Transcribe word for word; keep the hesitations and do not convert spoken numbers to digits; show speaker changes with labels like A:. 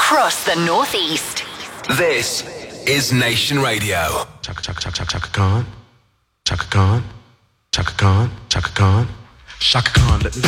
A: across the Northeast.
B: This is Nation Radio.
C: Chaka Chaka Chaka Chaka Khan, Chaka Khan, Chaka Khan, Chaka Khan, Chaka Khan. Let me